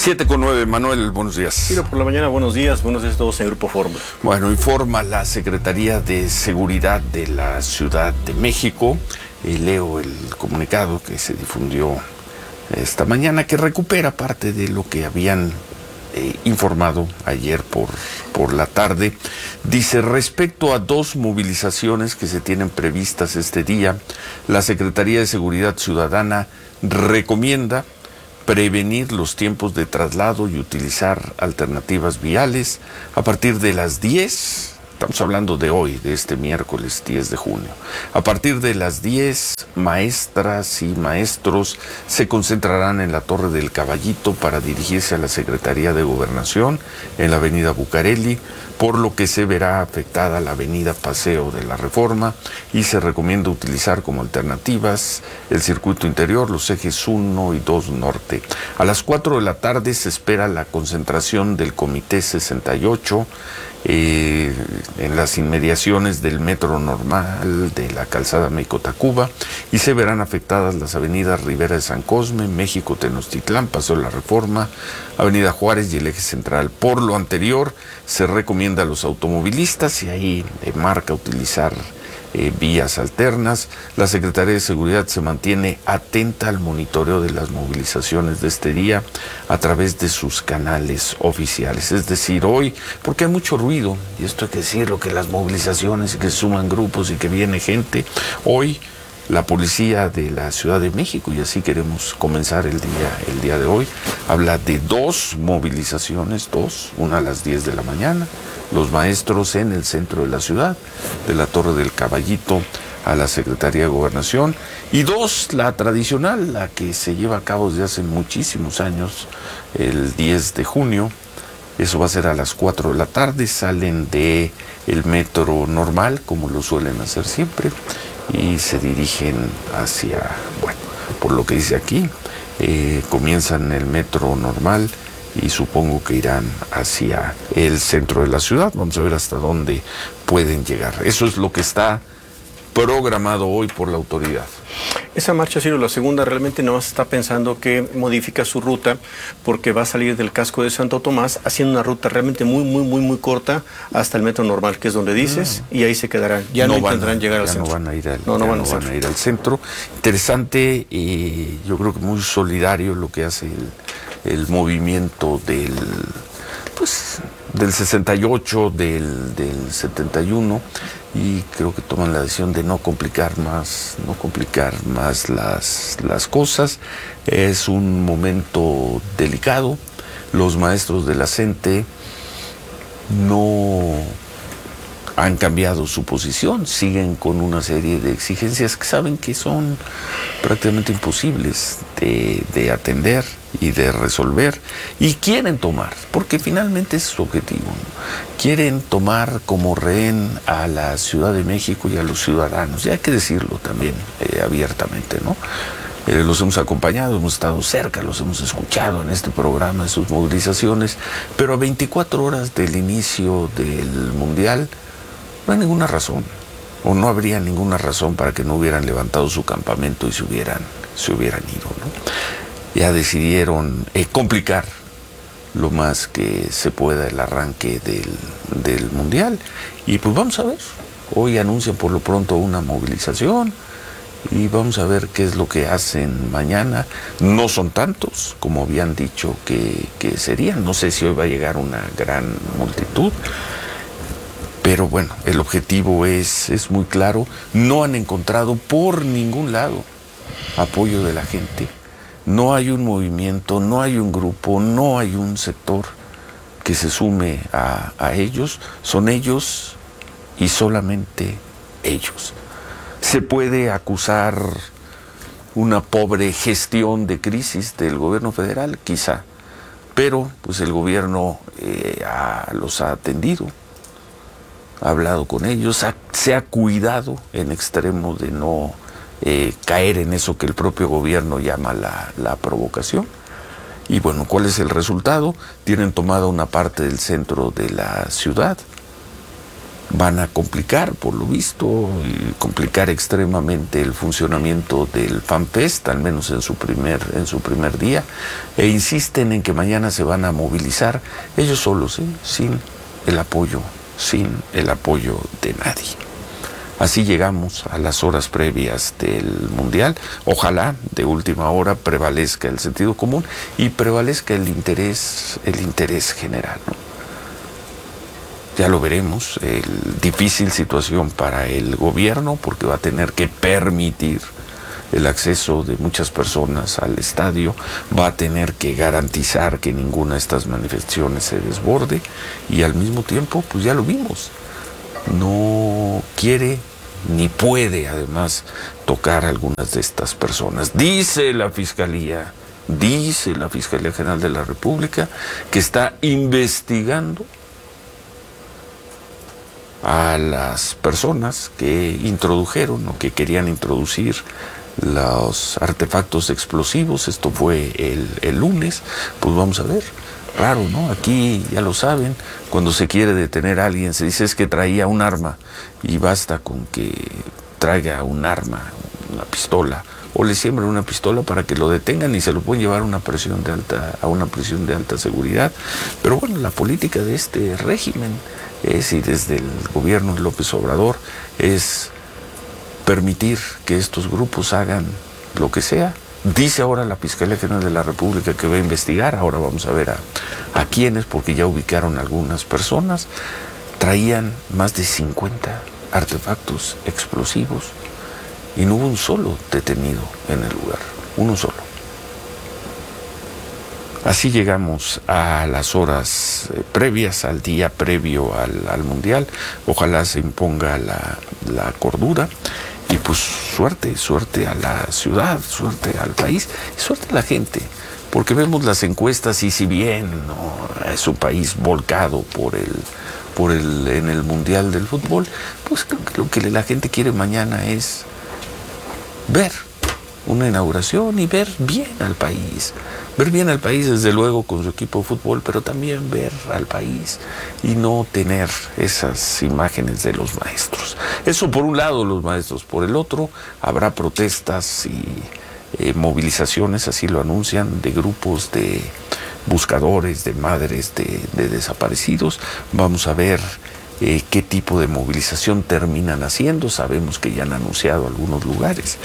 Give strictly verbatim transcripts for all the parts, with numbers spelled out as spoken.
siete con nueve, Manuel, buenos días. Sí, por la mañana, buenos días, buenos días a todos en Grupo Fórmula. Bueno, informa la Secretaría de Seguridad de la Ciudad de México. Eh, leo el comunicado que se difundió esta mañana, que recupera parte de lo que habían eh, informado ayer por, por la tarde. Dice, respecto a dos movilizaciones que se tienen previstas este día, la Secretaría de Seguridad Ciudadana recomienda prevenir los tiempos de traslado y utilizar alternativas viales a partir de las diez. Estamos hablando de hoy, de este miércoles diez de junio. A partir de las diez, maestras y maestros se concentrarán en la Torre del Caballito para dirigirse a la Secretaría de Gobernación en la avenida Bucareli, por lo que se verá afectada la avenida Paseo de la Reforma y se recomienda utilizar como alternativas el circuito interior, los ejes uno y dos norte. A las cuatro de la tarde se espera la concentración del Comité sesenta y ocho eh, en las inmediaciones del Metro Normal de la Calzada México-Tacuba y se verán afectadas las avenidas Rivera de San Cosme, México Tenochtitlán, Paseo de la Reforma, Avenida Juárez y el eje central. Por lo anterior, se recomienda a los automovilistas, y ahí eh, marca utilizar eh, vías alternas. La Secretaría de Seguridad se mantiene atenta al monitoreo de las movilizaciones de este día a través de sus canales oficiales. Es decir, hoy, porque hay mucho ruido, y esto hay que decirlo, que las movilizaciones y que se suman grupos y que viene gente, hoy la policía de la Ciudad de México, y así queremos comenzar el día, el día de hoy, habla de dos movilizaciones, dos, una a las diez de la mañana, los maestros en el centro de la ciudad, de la Torre del Caballito a la Secretaría de Gobernación, y dos, la tradicional, la que se lleva a cabo desde hace muchísimos años, el diez de junio, eso va a ser a las cuatro de la tarde, salen de el Metro Normal, como lo suelen hacer siempre, y se dirigen hacia, bueno, por lo que dice aquí, eh, comienzan el Metro Normal y supongo que irán hacia el centro de la ciudad. Vamos a ver hasta dónde pueden llegar. Eso es lo que está programado hoy por la autoridad. Esa marcha, Ciro, la segunda, realmente no está pensando que modifica su ruta porque va a salir del casco de Santo Tomás haciendo una ruta realmente muy, muy, muy, muy corta hasta el Metro Normal, que es donde dices, no. y ahí se quedarán. Ya no, no intentarán llegar al ya centro. No van a ir al, no, no, van, no a van a ir al centro. Interesante, y yo creo que muy solidario lo que hace el, el movimiento del, pues, del sesenta y ocho, del, del setenta y uno, y creo que toman la decisión de no complicar más, no complicar más las, las cosas. Es un momento delicado. Los maestros de la CENTE no han cambiado su posición, siguen con una serie de exigencias que saben que son prácticamente imposibles de, de atender y de resolver, y quieren tomar, porque finalmente es su objetivo, ¿no? Quieren tomar como rehén a la Ciudad de México y a los ciudadanos, y hay que decirlo también eh, abiertamente, ¿no? Eh, los hemos acompañado, hemos estado cerca, los hemos escuchado en este programa, en sus movilizaciones, pero a veinticuatro horas del inicio del Mundial no hay ninguna razón, o no habría ninguna razón para que no hubieran levantado su campamento y se hubieran, se hubieran ido, ¿no? Ya decidieron eh, complicar lo más que se pueda el arranque del, del Mundial. Y pues vamos a ver. Hoy anuncian por lo pronto una movilización y vamos a ver qué es lo que hacen mañana. No son tantos como habían dicho que, que serían. No sé si hoy va a llegar una gran multitud. Pero bueno, el objetivo es, es muy claro. No han encontrado por ningún lado apoyo de la gente. No hay un movimiento, no hay un grupo, no hay un sector que se sume a, a ellos. Son ellos y solamente ellos. Se puede acusar una pobre gestión de crisis del gobierno federal, quizá, pero pues el gobierno eh, a, los ha atendido, ha hablado con ellos, ha, se ha cuidado en extremo de no Eh, caer en eso que el propio gobierno llama la, la provocación. Y bueno, ¿cuál es el resultado? Tienen tomada una parte del centro de la ciudad, van a complicar, por lo visto, y complicar extremadamente el funcionamiento del FanFest, al menos en su primer, en su primer día, e insisten en que mañana se van a movilizar ellos solos, ¿eh? sin el apoyo, sin el apoyo de nadie. Así llegamos a las horas previas del Mundial. Ojalá de última hora prevalezca el sentido común y prevalezca el interés, el interés general, ¿no? Ya lo veremos, el, difícil situación para el gobierno porque va a tener que permitir el acceso de muchas personas al estadio, va a tener que garantizar que ninguna de estas manifestaciones se desborde y al mismo tiempo, pues ya lo vimos, no quiere ni puede además tocar a algunas de estas personas. Dice la Fiscalía, dice la Fiscalía General de la República que está investigando a las personas que introdujeron o que querían introducir los artefactos explosivos. Esto fue el, el lunes. Pues vamos a ver. Raro, ¿no? Aquí ya lo saben, cuando se quiere detener a alguien se dice es que traía un arma y basta con que traiga un arma, una pistola, o le siembren una pistola para que lo detengan y se lo pueden llevar a una prisión de alta, a una prisión de alta seguridad. Pero bueno, la política de este régimen es, y desde el gobierno de López Obrador, es permitir que estos grupos hagan lo que sea. Dice ahora la Fiscalía General de la República que va a investigar. Ahora vamos a ver a, a quiénes, porque ya ubicaron algunas personas. Traían más de cincuenta artefactos explosivos y no hubo un solo detenido en el lugar, uno solo. Así llegamos a las horas eh, previas, al día previo al, al Mundial. Ojalá se imponga la, la cordura. Y pues suerte, suerte a la ciudad, suerte al país, suerte a la gente, porque vemos las encuestas y si bien no es un país volcado por el, por el, en el Mundial del Fútbol, pues creo que lo que la gente quiere mañana es ver una inauguración y ver bien al país. Ver bien al país, desde luego, con su equipo de fútbol, pero también ver al país y no tener esas imágenes de los maestros. Eso por un lado, los maestros. Por el otro, habrá protestas y eh, movilizaciones, así lo anuncian, de grupos de buscadores, de madres de, de desaparecidos. Vamos a ver Eh, qué tipo de movilización terminan haciendo. Sabemos que ya han anunciado algunos lugares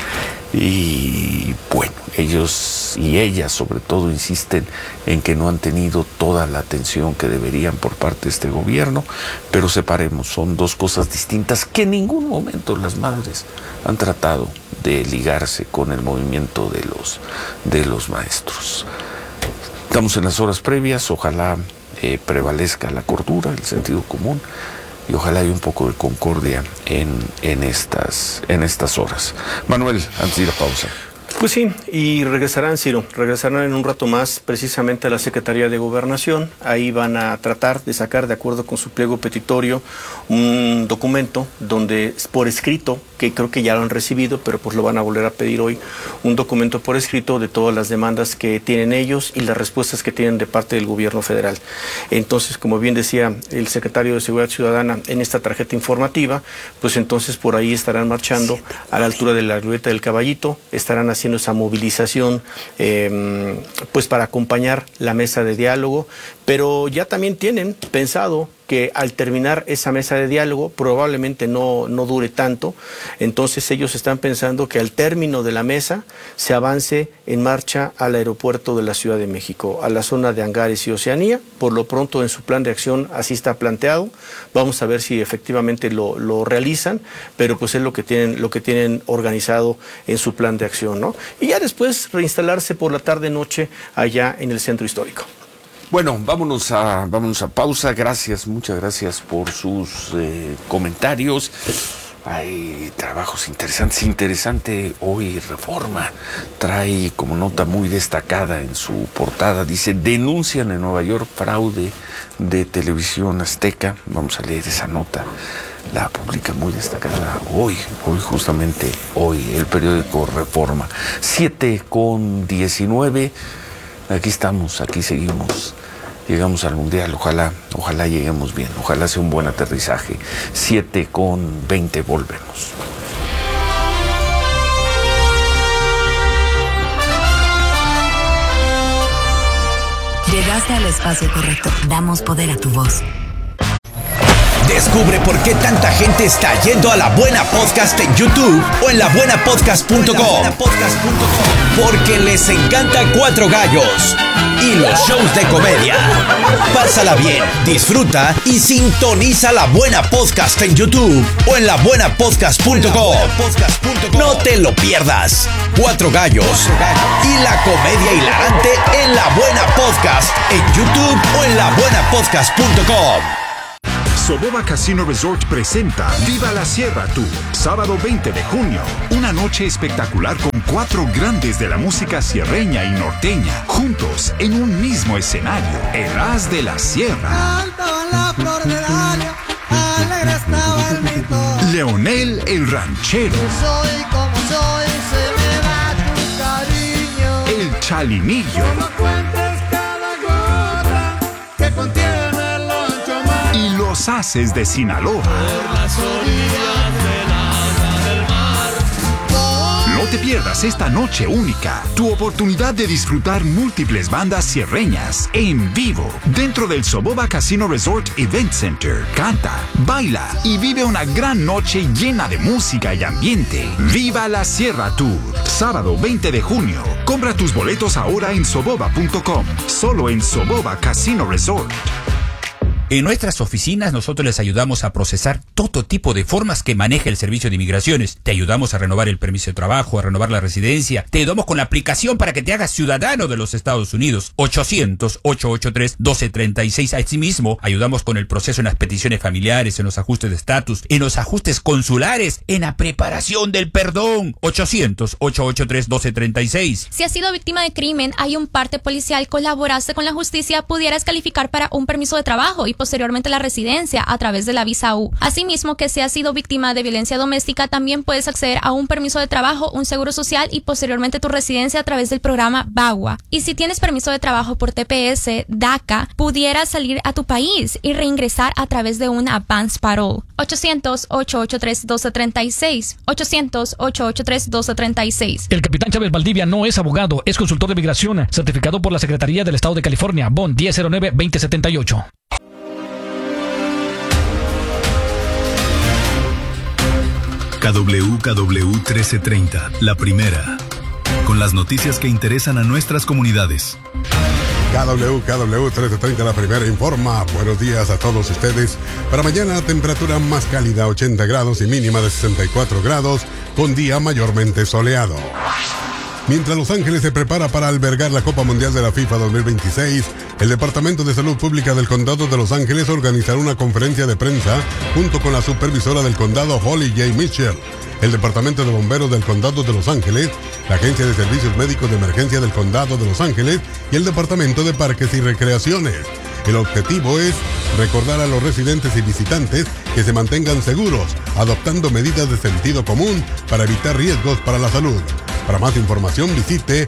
y bueno, ellos y ellas sobre todo insisten en que no han tenido toda la atención que deberían por parte de este gobierno, pero separemos, son dos cosas distintas que en ningún momento las madres han tratado de ligarse con el movimiento de los, de los maestros. Estamos en las horas previas, ojalá eh, prevalezca la cordura, el sentido común, y ojalá haya un poco de concordia en, en, estas, en estas horas. Manuel, antes de ir a pausa. Pues sí, y regresarán, Ciro, regresarán en un rato más precisamente a la Secretaría de Gobernación. Ahí van a tratar de sacar, de acuerdo con su pliego petitorio, un documento donde por escrito, que creo que ya lo han recibido, pero pues lo van a volver a pedir hoy, un documento por escrito de todas las demandas que tienen ellos y las respuestas que tienen de parte del gobierno federal. Entonces, como bien decía el secretario de Seguridad Ciudadana en esta tarjeta informativa, pues entonces por ahí estarán marchando a la altura de la Glorieta del Caballito, estarán haciendo esa movilización eh, pues para acompañar la mesa de diálogo, pero ya también tienen pensado que al terminar esa mesa de diálogo probablemente no, no dure tanto, entonces ellos están pensando que al término de la mesa se avance en marcha al aeropuerto de la Ciudad de México, a la zona de Hangares y Oceanía. Por lo pronto en su plan de acción así está planteado, vamos a ver si efectivamente lo, lo realizan, pero pues es lo que tienen, lo que tienen organizado en su plan de acción, ¿no? Y ya después reinstalarse por la tarde-noche allá en el centro histórico. Bueno, vámonos a, vámonos a pausa. Gracias, muchas gracias por sus eh, comentarios. Hay trabajos interesantes. Interesante hoy Reforma trae como nota muy destacada en su portada. Dice, denuncian en Nueva York fraude de Televisión Azteca. Vamos a leer esa nota. La publica muy destacada hoy, hoy justamente hoy, el periódico Reforma. siete con diecinueve. Aquí estamos, aquí seguimos llegamos al Mundial, ojalá, ojalá lleguemos bien, ojalá sea un buen aterrizaje. siete con veinte, volvemos. Llegaste al espacio correcto. Damos poder a tu voz. Descubre por qué tanta gente está yendo a La Buena Podcast en YouTube o en la buena podcast punto com. Porque les encanta Cuatro Gallos y los shows de comedia. Pásala bien, disfruta y sintoniza La Buena Podcast en YouTube o en la buena podcast punto com. No te lo pierdas. Cuatro Gallos y la comedia hilarante en La Buena Podcast en YouTube o en la buena podcast punto com. Soboba Casino Resort presenta Viva la Sierra Tour, sábado veinte de junio. Una noche espectacular con cuatro grandes de la música sierreña y norteña, juntos en un mismo escenario. El As de la Sierra. Leonel el Ranchero. Soy como soy, se me va tu cariño. El Chalinillo. No cuentes cada gota que contiene. Y los Haces de Sinaloa. Por las orillas del agua del mar. No te pierdas esta noche única, tu oportunidad de disfrutar múltiples bandas sierreñas en vivo dentro del Soboba Casino Resort Event Center. Canta, baila y vive una gran noche llena de música y ambiente. Viva la Sierra Tour, sábado veinte de junio. Compra tus boletos ahora en soboba punto com, solo en Soboba Casino Resort. En nuestras oficinas nosotros les ayudamos a procesar todo tipo de formas que maneja el Servicio de Inmigraciones. Te ayudamos a renovar el permiso de trabajo, a renovar la residencia. Te ayudamos con la aplicación para que te hagas ciudadano de los Estados Unidos. ochocientos, ochocientos ochenta y tres, doce treinta y seis. Asimismo, ayudamos con el proceso en las peticiones familiares, en los ajustes de estatus, en los ajustes consulares, en la preparación del perdón. ochocientos, ochocientos ochenta y tres, doce treinta y seis. Si has sido víctima de crimen, hay un parte policial, colaboraste con la justicia, pudieras calificar para un permiso de trabajo y posteriormente la residencia a través de la visa U. Asimismo, que si has sido víctima de violencia doméstica, también puedes acceder a un permiso de trabajo, un seguro social y posteriormente tu residencia a través del programa BAGUA. Y si tienes permiso de trabajo por T P S, DACA, pudieras salir a tu país y reingresar a través de una advance parole. ochocientos, ochocientos ochenta y tres, doce treinta y seis. ochocientos, ochocientos ochenta y tres, doce treinta y seis. El capitán Chávez Valdivia no es abogado, es consultor de migración, certificado por la Secretaría del Estado de California, B O N diez cero nueve, veinte setenta y ocho. K W K W trece treinta, la primera, con las noticias que interesan a nuestras comunidades. K W K W trece treinta, la primera, informa. Buenos días a todos ustedes. Para mañana, temperatura más cálida, ochenta grados y mínima de sesenta y cuatro grados, con día mayormente soleado. Mientras Los Ángeles se prepara para albergar la Copa Mundial de la FIFA dos mil veintiséis, el Departamento de Salud Pública del Condado de Los Ángeles organizará una conferencia de prensa junto con la supervisora del condado, Holly J. Mitchell, el Departamento de Bomberos del Condado de Los Ángeles, la Agencia de Servicios Médicos de Emergencia del Condado de Los Ángeles y el Departamento de Parques y Recreaciones. El objetivo es recordar a los residentes y visitantes que se mantengan seguros, adoptando medidas de sentido común para evitar riesgos para la salud. Para más información visite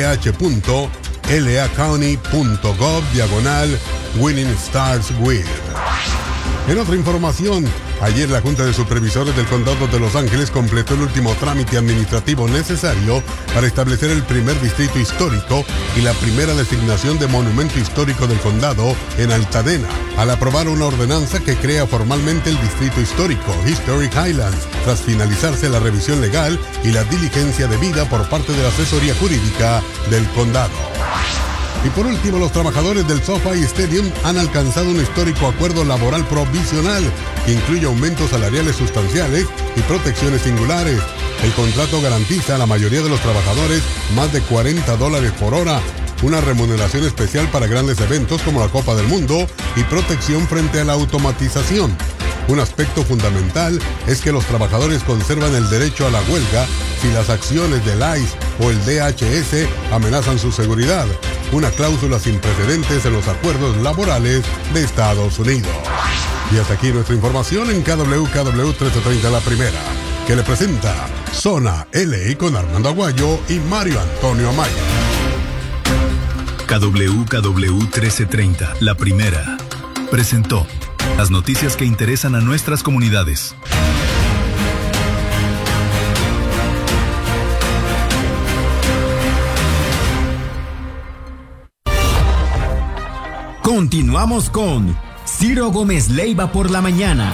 ph.lacounty.gov diagonal Winning Stars With. En otra información, ayer la Junta de Supervisores del Condado de Los Ángeles completó el último trámite administrativo necesario para establecer el primer distrito histórico y la primera designación de monumento histórico del condado en Altadena, al aprobar una ordenanza que crea formalmente el distrito histórico, Historic Highlands, tras finalizarse la revisión legal y la diligencia debida por parte de la asesoría jurídica del condado. Y por último, los trabajadores del SoFi Stadium han alcanzado un histórico acuerdo laboral provisional que incluye aumentos salariales sustanciales y protecciones singulares. El contrato garantiza a la mayoría de los trabajadores más de cuarenta dólares por hora, una remuneración especial para grandes eventos como la Copa del Mundo y protección frente a la automatización. Un aspecto fundamental es que los trabajadores conservan el derecho a la huelga si las acciones del I C E o el D H S amenazan su seguridad, una cláusula sin precedentes en los acuerdos laborales de Estados Unidos. Y hasta aquí nuestra información en K W K W trece treinta, la primera, que le presenta Zona L A con Armando Aguayo y Mario Antonio Amaya. K K W K W trece treinta, La Primera, presentó las noticias que interesan a nuestras comunidades. Continuamos con Ciro Gómez Leiva por la mañana.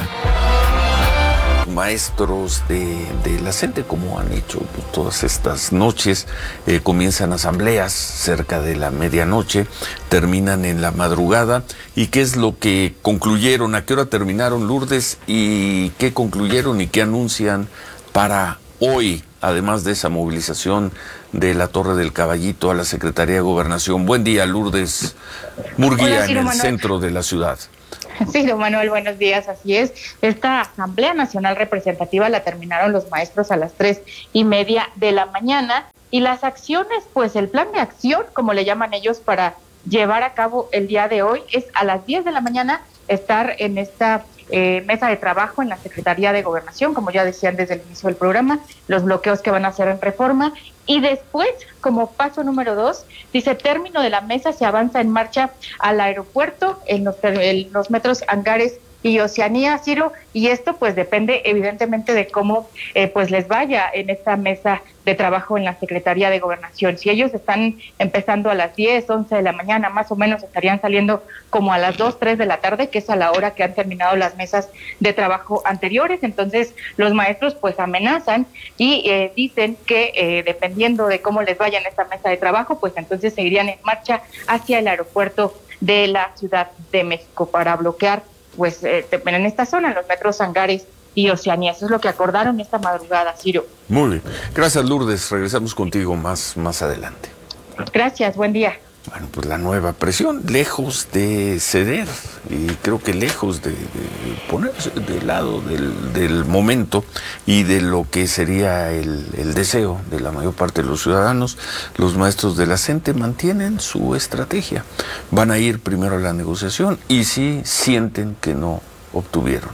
Maestros de, de la CENTE, como han hecho todas estas noches, eh, comienzan asambleas cerca de la medianoche, terminan en la madrugada. ¿Y qué es lo que concluyeron? ¿A qué hora terminaron, Lourdes? ¿Y qué concluyeron y qué anuncian para hoy, además de esa movilización de la Torre del Caballito a la Secretaría de Gobernación? Buen día, Lourdes Murguía. Hola, Ciro, en el Manuel. Centro de la ciudad. Sí, don Manuel, buenos días, así es. Esta Asamblea Nacional Representativa la terminaron los maestros a las tres y media de la mañana, y las acciones, pues el plan de acción, como le llaman ellos, para llevar a cabo el día de hoy, es a las diez de la mañana estar en esta eh, mesa de trabajo en la Secretaría de Gobernación, como ya decían desde el inicio del programa, los bloqueos que van a hacer en Reforma, y después, como paso número dos, dice término de la mesa, se avanza en marcha al aeropuerto, en los, en los metros Angares y Oceanía, Ciro, y esto pues depende evidentemente de cómo eh, pues les vaya en esta mesa de trabajo en la Secretaría de Gobernación. Si ellos están empezando a las diez, once de la mañana, más o menos estarían saliendo como a las dos, tres de la tarde, que es a la hora que han terminado las mesas de trabajo anteriores. Entonces los maestros pues amenazan y eh, dicen que eh, dependiendo de cómo les vaya en esta mesa de trabajo, pues entonces seguirían en marcha hacia el aeropuerto de la Ciudad de México para bloquear pues eh, en esta zona, en los metros Angares y Oceanía. Eso es lo que acordaron esta madrugada, Ciro. Muy bien. Gracias, Lourdes. Regresamos contigo más, más adelante. Gracias, buen día. Bueno, pues la nueva presión, lejos de ceder y creo que lejos de, de ponerse del lado del, del momento y de lo que sería el, el deseo de la mayor parte de los ciudadanos, los maestros de la CENTE mantienen su estrategia. Van a ir primero a la negociación y si sienten que no obtuvieron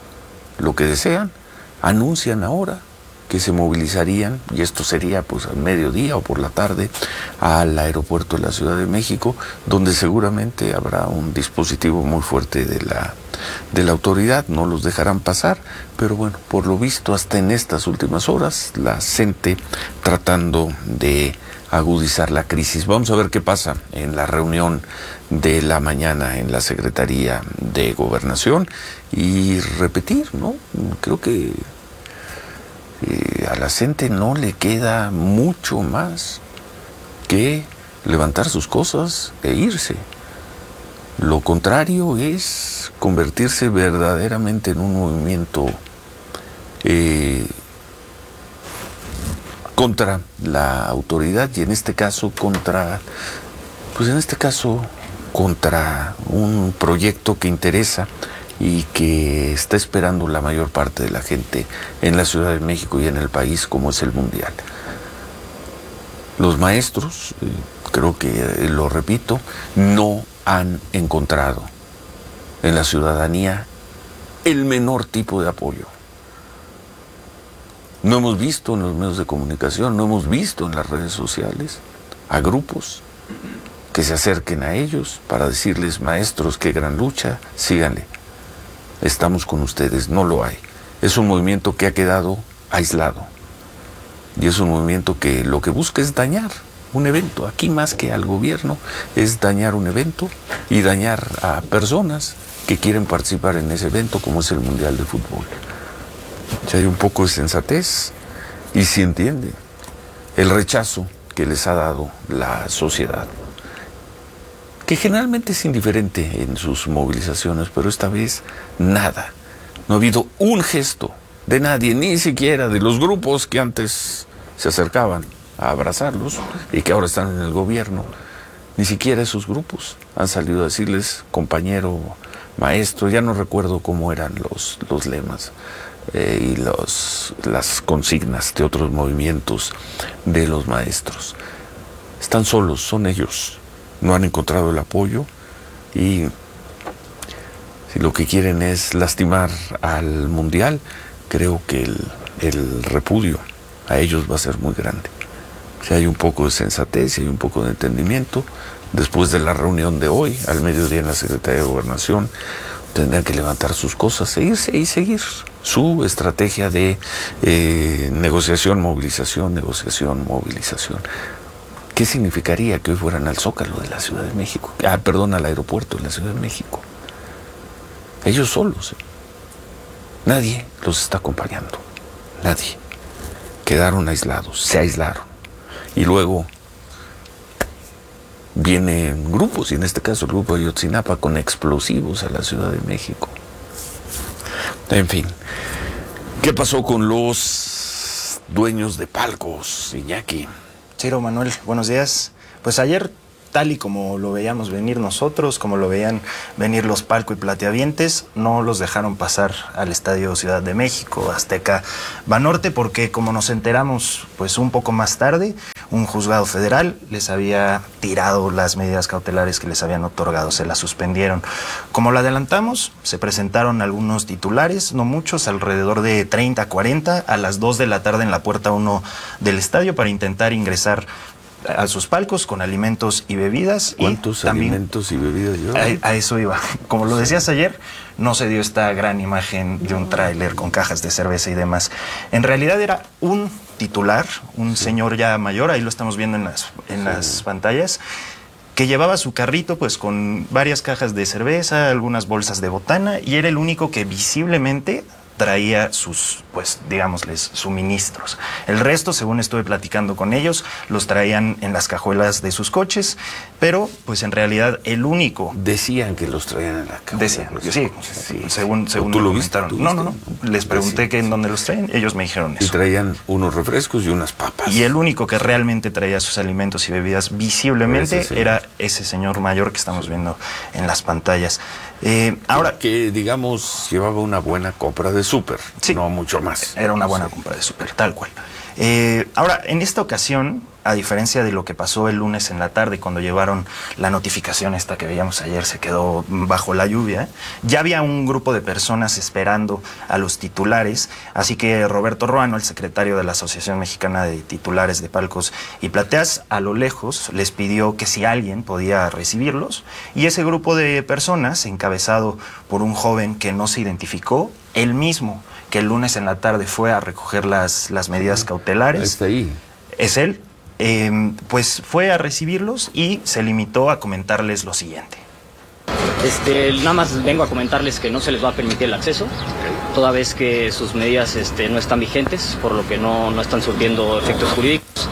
lo que desean, anuncian ahora que se movilizarían, y esto sería pues al mediodía o por la tarde, al aeropuerto de la Ciudad de México, donde seguramente habrá un dispositivo muy fuerte de la, de la autoridad, no los dejarán pasar, pero bueno, por lo visto hasta en estas últimas horas, la CENTE tratando de agudizar la crisis. Vamos a ver qué pasa en la reunión de la mañana en la Secretaría de Gobernación y repetir, ¿no? Creo que Eh, a la CENTE no le queda mucho más que levantar sus cosas e irse. Lo contrario es convertirse verdaderamente en un movimiento eh, contra la autoridad y en este caso contra, pues en este caso contra un proyecto que interesa y que está esperando la mayor parte de la gente en la Ciudad de México y en el país, como es el Mundial. Los maestros, eh, creo que eh, lo repito, no han encontrado en la ciudadanía el menor tipo de apoyo. No hemos visto en los medios de comunicación, no hemos visto en las redes sociales a grupos que se acerquen a ellos para decirles, maestros, qué gran lucha, síganle. Estamos con ustedes, no lo hay. Es un movimiento que ha quedado aislado. Y es un movimiento que lo que busca es dañar un evento. Aquí más que al gobierno, es dañar un evento y dañar a personas que quieren participar en ese evento, como es el Mundial de Fútbol. Si hay un poco de sensatez y si entienden el rechazo que les ha dado la sociedad, que generalmente es indiferente en sus movilizaciones, pero esta vez nada. No ha habido un gesto de nadie, ni siquiera de los grupos que antes se acercaban a abrazarlos y que ahora están en el gobierno. Ni siquiera esos grupos han salido a decirles, compañero, maestro, ya no recuerdo cómo eran los, los lemas eh, y los, las consignas de otros movimientos de los maestros. Están solos, son ellos. No han encontrado el apoyo y si lo que quieren es lastimar al Mundial, creo que el, el repudio a ellos va a ser muy grande. Si hay un poco de sensatez, si hay un poco de entendimiento, después de la reunión de hoy, al mediodía en la Secretaría de Gobernación, tendrán que levantar sus cosas e irse y seguir su estrategia de eh, negociación, movilización, negociación, movilización. ¿Qué significaría que hoy fueran al Zócalo de la Ciudad de México? Ah, perdón, al aeropuerto de la Ciudad de México. Ellos solos. ¿eh? Nadie los está acompañando. Nadie. Quedaron aislados, se aislaron. Y luego vienen grupos, y en este caso el grupo de Ayotzinapa, con explosivos a la Ciudad de México. En fin, ¿qué pasó con los dueños de palcos, Iñaki? Ciro, Manuel, buenos días. Pues ayer, tal y como lo veíamos venir nosotros, como lo veían venir los Palco y Plateavientes, no los dejaron pasar al Estadio Ciudad de México, Azteca Banorte, porque como nos enteramos pues un poco más tarde, un juzgado federal les había tirado las medidas cautelares que les habían otorgado, se las suspendieron. Como lo adelantamos, se presentaron algunos titulares, no muchos, alrededor de treinta, cuarenta, a las dos de la tarde en la puerta uno del estadio para intentar ingresar a sus palcos con alimentos y bebidas. ¿Cuántos y también, alimentos y bebidas yo? A, a eso iba. Como lo decías ayer, no se dio esta gran imagen de un tráiler con cajas de cerveza y demás. En realidad era un titular, un sí. señor ya mayor, ahí lo estamos viendo en las, en sí. las pantallas, que llevaba su carrito pues con varias cajas de cerveza, algunas bolsas de botana, y era el único que visiblemente traía sus, pues, digámosles, suministros. El resto, según estuve platicando con ellos, los traían en las cajuelas de sus coches, pero, pues, en realidad, el único... Decían que los traían en la cajuela. Decían, sí, sí, según, según ¿Tú me lo comentaron. viste? No, no, no, les pregunté que en dónde los traen, ellos me dijeron eso. Y traían unos refrescos y unas papas. Y el único que realmente traía sus alimentos y bebidas visiblemente ese era ese señor mayor que estamos viendo en las pantallas. Eh, ahora que, digamos, llevaba una buena compra de súper, sí, no mucho más. Era una buena sí. compra de súper, tal cual. Eh, ahora, en esta ocasión, a diferencia de lo que pasó el lunes en la tarde, cuando llevaron la notificación esta que veíamos ayer, se quedó bajo la lluvia, ya había un grupo de personas esperando a los titulares, así que Roberto Ruano, el secretario de la Asociación Mexicana de Titulares de Palcos y Plateas, a lo lejos les pidió que si alguien podía recibirlos, y ese grupo de personas, encabezado por un joven que no se identificó, él mismo, que el lunes en la tarde fue a recoger las, las medidas cautelares. Está ahí. Es él. Eh, pues fue a recibirlos y se limitó a comentarles lo siguiente. Este, nada más vengo a comentarles que no se les va a permitir el acceso, toda vez que sus medidas este, no están vigentes, por lo que no, no están surtiendo efectos jurídicos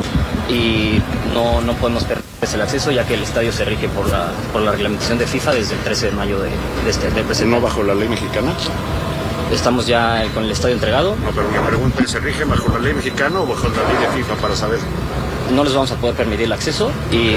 y no, no podemos permitirles el acceso, ya que el estadio se rige por la, por la reglamentación de FIFA desde el trece de mayo de, de este de presente. ¿No bajo la ley mexicana? Estamos ya con el estadio entregado. No, pero mi pregunta es, ¿se rige bajo la ley mexicana o bajo la ley de FIFA para saber? No les vamos a poder permitir el acceso y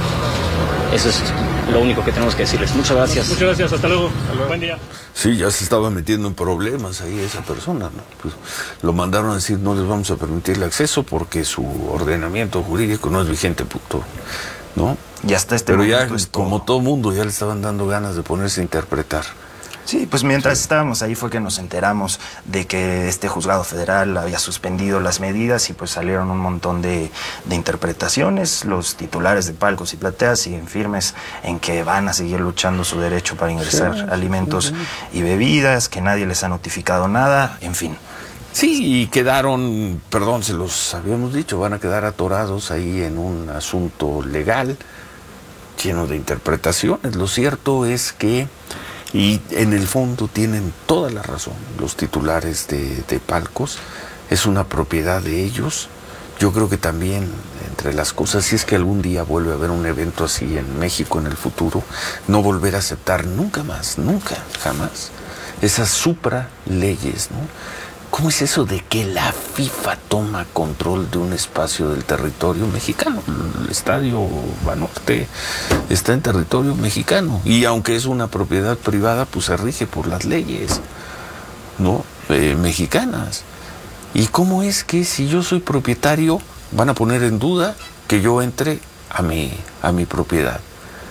eso es lo único que tenemos que decirles. Muchas gracias. Muchas gracias, hasta luego. Hasta luego. Buen día. Sí, ya se estaba metiendo en problemas ahí esa persona, ¿no? Pues lo mandaron a decir, no les vamos a permitir el acceso porque su ordenamiento jurídico no es vigente, punto, ¿no? Y hasta este Pero ya, es como todo mundo, ya le estaban dando ganas de ponerse a interpretar. Sí, pues mientras sí. estábamos ahí fue que nos enteramos de que este juzgado federal había suspendido las medidas y pues salieron un montón de, de interpretaciones. Los titulares de Palcos y Plateas siguen firmes en que van a seguir luchando su derecho para ingresar sí, alimentos sí. y bebidas, que nadie les ha notificado nada, en fin. Sí, y quedaron, perdón, se los habíamos dicho, van a quedar atorados ahí en un asunto legal lleno de interpretaciones. Lo cierto es que, y en el fondo tienen toda la razón, los titulares de, de Palcos, es una propiedad de ellos. Yo creo que también, entre las cosas, si es que algún día vuelve a haber un evento así en México en el futuro, no volver a aceptar nunca más, nunca, jamás, esas supra leyes, ¿no? ¿Cómo es eso de que la FIFA toma control de un espacio del territorio mexicano? El estadio Banorte está en territorio mexicano y aunque es una propiedad privada, pues se rige por las leyes, ¿no? Eh, mexicanas. ¿Y cómo es que si yo soy propietario van a poner en duda que yo entre a mi, a mi propiedad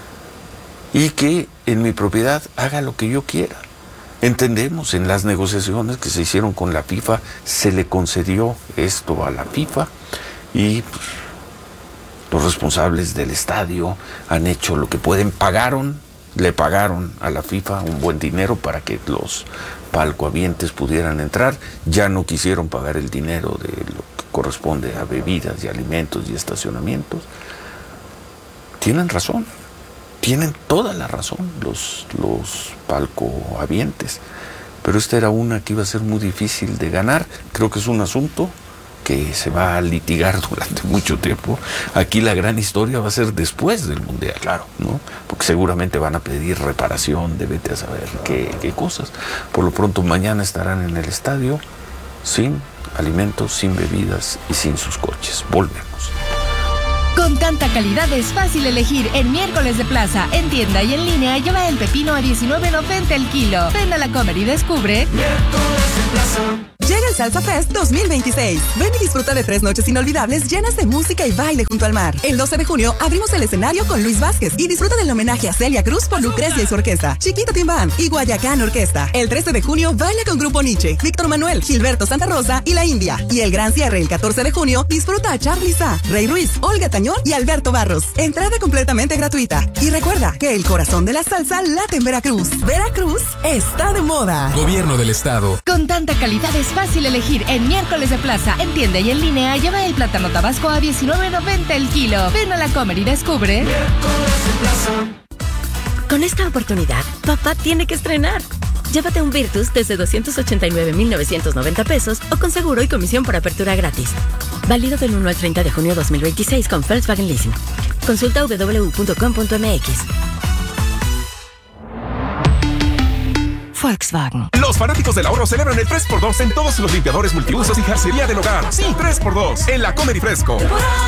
y que en mi propiedad haga lo que yo quiera? Entendemos, en las negociaciones que se hicieron con la FIFA se le concedió esto a la FIFA y pues, Los responsables del estadio han hecho lo que pueden, pagaron, le pagaron a la FIFA un buen dinero para que los palcohabientes pudieran entrar, ya no quisieron pagar el dinero de lo que corresponde a bebidas y alimentos y estacionamientos. Tienen razón, tienen toda la razón los, los palcohabientes, pero esta era una que iba a ser muy difícil de ganar. Creo que es un asunto que se va a litigar durante mucho tiempo. Aquí la gran historia va a ser después del Mundial, claro, ¿no? Porque seguramente van a pedir reparación de vete a saber qué, qué cosas. Por lo pronto mañana estarán en el estadio sin alimentos, sin bebidas y sin sus coches. Volvemos. Con tanta calidad es fácil elegir. En miércoles de plaza, en tienda y en línea, lleva el pepino a diecinueve noventa el kilo. Ven a la Comer y descubre. Miércoles de plaza. Llega el Salsa Fest dos mil veintiséis. Ven y disfruta de tres noches inolvidables llenas de música y baile junto al mar. El doce de junio abrimos el escenario con Luis Vázquez y disfruta del homenaje a Celia Cruz por Lucrecia y su orquesta, Chiquita Timbán y Guayacán Orquesta. El trece de junio baila con Grupo Nietzsche, Víctor Manuel, Gilberto Santa Rosa y La India. Y el gran cierre el catorce de junio disfruta a Charly Sa, Rey Ruiz, Olga Tañón y Alberto Barros. Entrada completamente gratuita. Y recuerda que el corazón de la salsa late en Veracruz. Veracruz está de moda. Gobierno del Estado. Con tanta calidad es fácil elegir. En miércoles de plaza, en tienda y en línea, lleva el plátano tabasco a diecinueve noventa el kilo. Ven a la Comer y descubre. Miércoles de plaza. Con esta oportunidad, papá tiene que estrenar. Llévate un Virtus desde doscientos ochenta y nueve mil novecientos noventa pesos o con seguro y comisión por apertura gratis. Válido del uno al treinta de junio dos mil veintiséis con Volkswagen Leasing. Consulta doble u doble u doble u punto com punto m x. Volkswagen. Los fanáticos del ahorro celebran el tres por dos en todos los limpiadores multiusos y jarcería del hogar. Sí, tres por dos en la Comer y Fresco.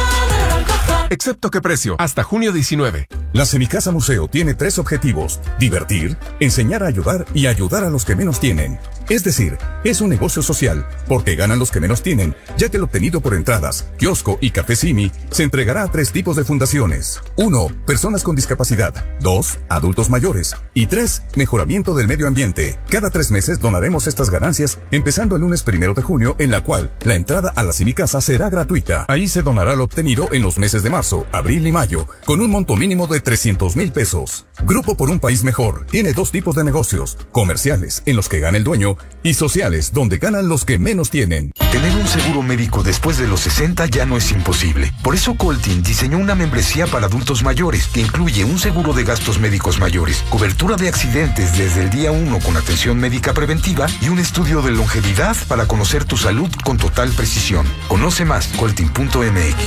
Excepto qué precio, hasta junio diecinueve. La Semicasa Museo tiene tres objetivos: divertir, enseñar a ayudar y ayudar a los que menos tienen. Es decir, es un negocio social, porque ganan los que menos tienen, ya que lo obtenido por entradas, kiosco y café Simi se entregará a tres tipos de fundaciones. Uno, personas con discapacidad. Dos, adultos mayores. Y tres, mejoramiento del medio ambiente. Cada tres meses donaremos estas ganancias, empezando el lunes primero de junio, en la cual la entrada a la Semicasa será gratuita. Ahí se donará lo obtenido en los meses de marzo, abril y mayo, con un monto mínimo de trescientos mil pesos. Grupo por un País Mejor tiene dos tipos de negocios: comerciales, en los que gana el dueño, y sociales, donde ganan los que menos tienen. Tener un seguro médico después de los sesenta ya no es imposible. Por eso Coltin diseñó una membresía para adultos mayores que incluye un seguro de gastos médicos mayores, cobertura de accidentes desde el día uno con atención médica preventiva y un estudio de longevidad para conocer tu salud con total precisión. Conoce más, coltin punto m x.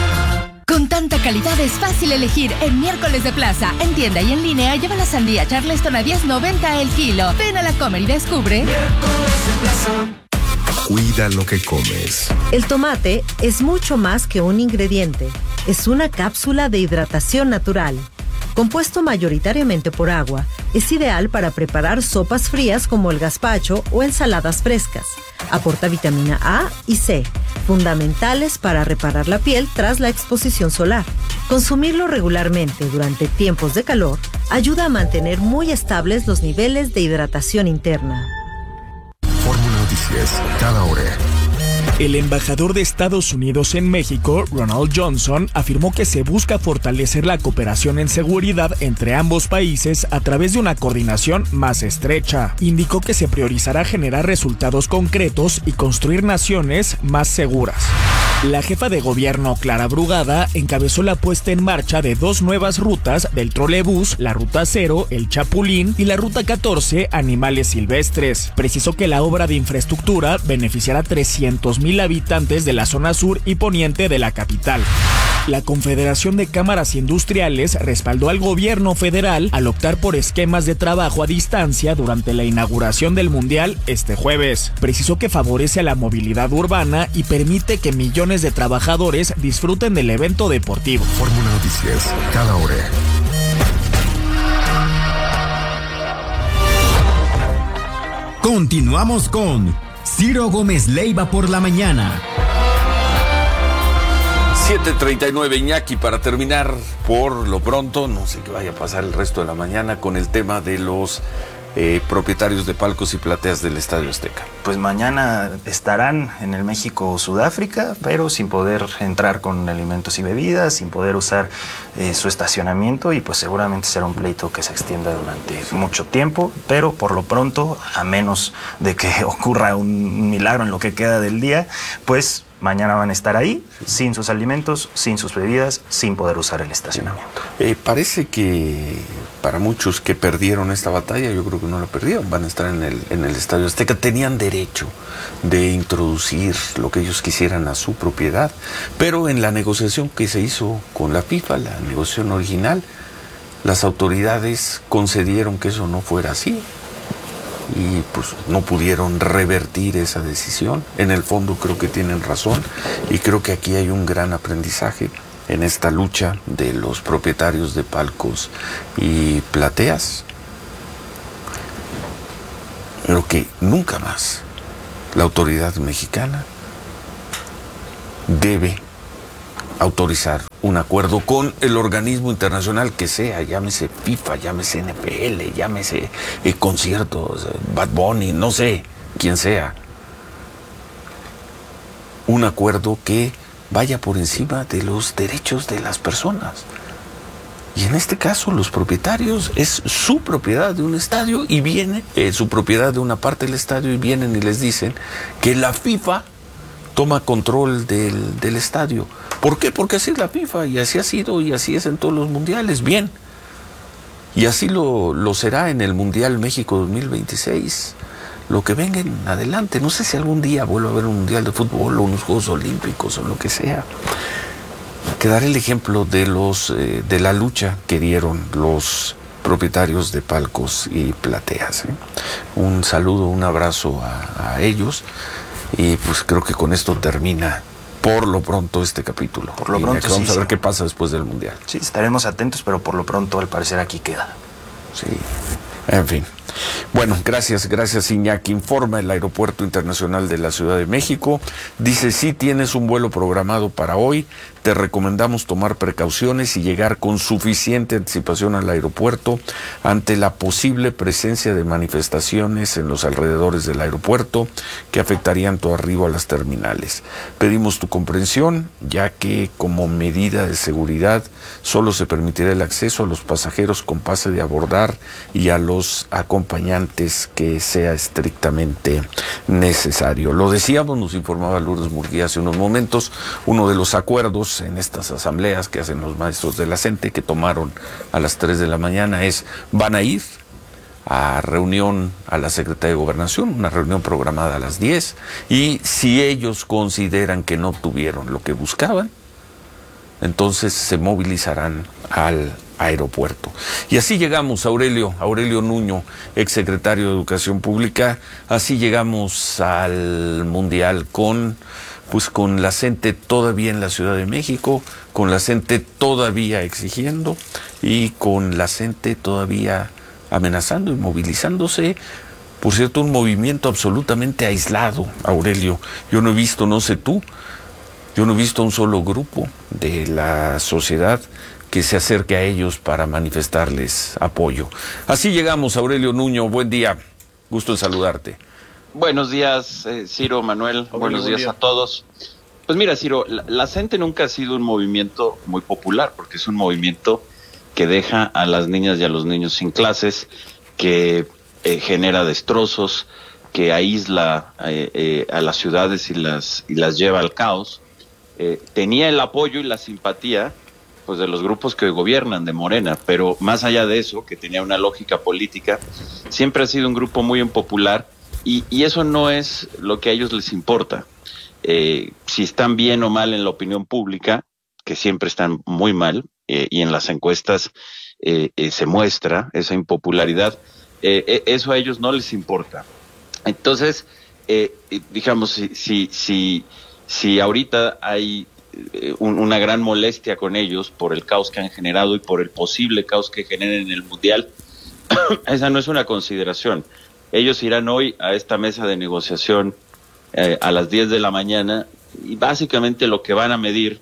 Con tanta calidad es fácil elegir. En miércoles de plaza, en tienda y en línea, lleva la sandía Charleston a diez noventa el kilo. Ven a la Comer y descubre. Miércoles de plaza. Cuida lo que comes. El tomate es mucho más que un ingrediente. Es una cápsula de hidratación natural. Compuesto mayoritariamente por agua, es ideal para preparar sopas frías como el gazpacho o ensaladas frescas. Aporta vitamina A y C, fundamentales para reparar la piel tras la exposición solar. Consumirlo regularmente durante tiempos de calor ayuda a mantener muy estables los niveles de hidratación interna. Fórmula Noticias, cada hora. El embajador de Estados Unidos en México, Ronald Johnson, afirmó que se busca fortalecer la cooperación en seguridad entre ambos países a través de una coordinación más estrecha. Indicó que se priorizará generar resultados concretos y construir naciones más seguras. La jefa de gobierno, Clara Brugada, encabezó la puesta en marcha de dos nuevas rutas del trolebús, la Ruta cero, el Chapulín, y la Ruta catorce, Animales Silvestres. Precisó que la obra de infraestructura beneficiará a trescientos mil habitantes de la zona sur y poniente de la capital. La Confederación de Cámaras Industriales respaldó al gobierno federal al optar por esquemas de trabajo a distancia durante la inauguración del Mundial este jueves. Precisó que favorece a la movilidad urbana y permite que millones de trabajadores disfruten del evento deportivo. Fórmula Noticias, cada hora. Continuamos con Ciro Gómez Leiva por la mañana. siete treinta y nueve, Iñaki, para terminar por lo pronto, no sé qué vaya a pasar el resto de la mañana con el tema de los eh, propietarios de palcos y plateas del Estadio Azteca? Pues mañana estarán en el México-Sudáfrica, pero sin poder entrar con alimentos y bebidas, sin poder usar eh, su estacionamiento, y pues seguramente será un pleito que se extienda durante mucho tiempo, pero por lo pronto, a menos de que ocurra un milagro en lo que queda del día, pues mañana van a estar ahí, sin sus alimentos, sin sus bebidas, sin poder usar el estacionamiento. Eh, parece que para muchos que perdieron esta batalla, yo creo que no la perdieron, van a estar en el, en el Estadio Azteca, tenían derecho de introducir lo que ellos quisieran a su propiedad, pero en la negociación que se hizo con la FIFA, la negociación original, las autoridades concedieron que eso no fuera así. Y pues no pudieron revertir esa decisión. En el fondo creo que tienen razón, y creo que aquí hay un gran aprendizaje en esta lucha de los propietarios de palcos y plateas. Creo que nunca más la autoridad mexicana debe autorizar un acuerdo con el organismo internacional que sea, llámese FIFA, llámese N F L, llámese eh, conciertos, eh, Bad Bunny, no sé, quien sea. Un acuerdo que vaya por encima de los derechos de las personas. Y en este caso, los propietarios, es su propiedad de un estadio, y viene, eh, su propiedad de una parte del estadio, y vienen y les dicen que la FIFA toma control del, del estadio. ¿Por qué? Porque así es la FIFA, y así ha sido, y así es en todos los mundiales. Bien. Y así lo, lo será en el Mundial México dos mil veintiséis. Lo que venga en adelante. No sé si algún día vuelva a haber un Mundial de Fútbol o unos Juegos Olímpicos o lo que sea. Quedará el ejemplo de, los, eh, de la lucha que dieron los propietarios de palcos y plateas. ¿eh? Un saludo, un abrazo a, a ellos. Y pues creo que con esto termina por lo pronto este capítulo. Por lo pronto, vamos sí, a ver sí. qué pasa después del Mundial. Sí, estaremos atentos, pero por lo pronto al parecer aquí queda. Sí, en fin. Bueno, gracias, gracias Iñaki. Informa el Aeropuerto Internacional de la Ciudad de México. Dice, si tienes un vuelo programado para hoy, te recomendamos tomar precauciones y llegar con suficiente anticipación al aeropuerto ante la posible presencia de manifestaciones en los alrededores del aeropuerto que afectarían tu arribo a las terminales. Pedimos tu comprensión, ya que como medida de seguridad solo se permitirá el acceso a los pasajeros con pase de abordar y a los acompañantes que sea estrictamente necesario. Lo decíamos, nos informaba Lourdes Murguía hace unos momentos, uno de los acuerdos en estas asambleas que hacen los maestros de la CENTE, que tomaron a las tres de la mañana, es, van a ir a reunión a la Secretaría de Gobernación, una reunión programada a las diez, y si ellos consideran que no tuvieron lo que buscaban, entonces se movilizarán al aeropuerto. Y así llegamos, Aurelio, Aurelio Nuño, exsecretario de Educación Pública, así llegamos al Mundial con, pues con la CENTE todavía en la Ciudad de México, con la CENTE todavía exigiendo y con la CENTE todavía amenazando y movilizándose. Por cierto, un movimiento absolutamente aislado, Aurelio. Yo no he visto, no sé tú, yo no he visto un solo grupo de la sociedad que se acerque a ellos para manifestarles apoyo. Así llegamos, Aurelio Nuño, buen día, gusto en saludarte. Buenos días, eh, Ciro, Manuel, Hola, buenos buen días día. a todos. Pues mira, Ciro, la, la CENTE nunca ha sido un movimiento muy popular, porque es un movimiento que deja a las niñas y a los niños sin clases, que eh, genera destrozos, que aísla eh, eh, a las ciudades y las, y las lleva al caos. Eh, tenía el apoyo y la simpatía pues de los grupos que gobiernan, de Morena, pero más allá de eso, que tenía una lógica política, siempre ha sido un grupo muy impopular, y, y eso no es lo que a ellos les importa. Eh, si están bien o mal en la opinión pública, que siempre están muy mal, eh, y en las encuestas eh, eh, se muestra esa impopularidad, eh, eh, eso a ellos no les importa. Entonces, eh, digamos, si, si, si, si ahorita hay una gran molestia con ellos por el caos que han generado y por el posible caos que generen en el Mundial, esa no es una consideración. Ellos irán hoy a esta mesa de negociación eh, a las diez de la mañana, y básicamente lo que van a medir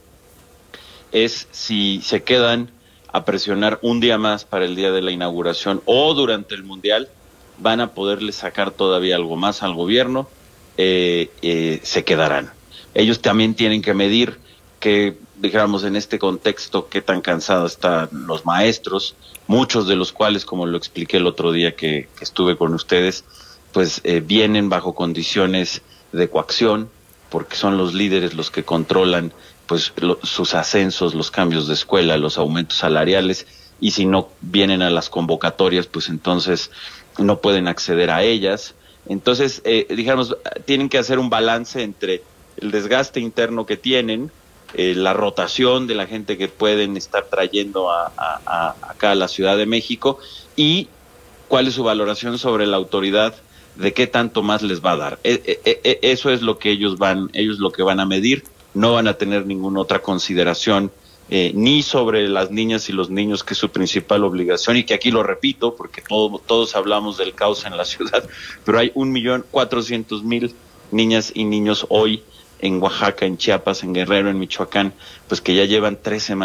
es si se quedan a presionar un día más para el día de la inauguración o durante el Mundial van a poderle sacar todavía algo más al gobierno, eh, eh, se quedarán. Ellos también tienen que medir que, digamos, en este contexto, qué tan cansados están los maestros, muchos de los cuales, como lo expliqué el otro día que, que estuve con ustedes, pues eh, vienen bajo condiciones de coacción, porque son los líderes los que controlan pues lo, sus ascensos, los cambios de escuela, los aumentos salariales, y si no vienen a las convocatorias, pues entonces no pueden acceder a ellas. Entonces, eh, digamos, tienen que hacer un balance entre el desgaste interno que tienen, eh, la rotación de la gente que pueden estar trayendo a, a, a, acá a la Ciudad de México, y cuál es su valoración sobre la autoridad, de qué tanto más les va a dar. Eh, eh, eh, eso es lo que ellos van, ellos lo que van a medir. No van a tener ninguna otra consideración, eh, ni sobre las niñas y los niños, que es su principal obligación, y que aquí lo repito, porque todo, todos hablamos del caos en la ciudad, pero hay un millón cuatrocientos mil niñas y niños hoy en Oaxaca, en Chiapas, en Guerrero, en Michoacán, pues que ya llevan tres semanas